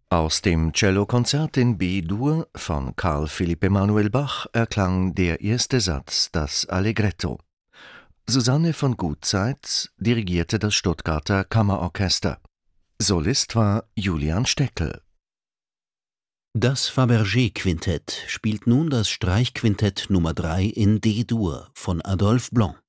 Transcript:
Aus dem Cellokonzert in B-Dur von Carl Philipp Emanuel Bach erklang der erste Satz, das Allegretto. Susanne von Gutzeit dirigierte das Stuttgarter Kammerorchester. Solist war Julian Steckel. Das Fabergé-Quintett spielt nun das Streichquintett Nummer 3 in D-Dur von Adolphe Blanc.